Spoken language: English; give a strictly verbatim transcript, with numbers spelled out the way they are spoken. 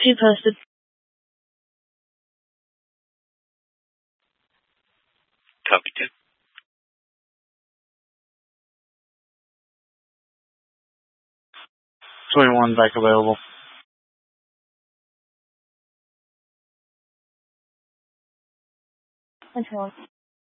She posted. Copy two. twenty-one back available. Control.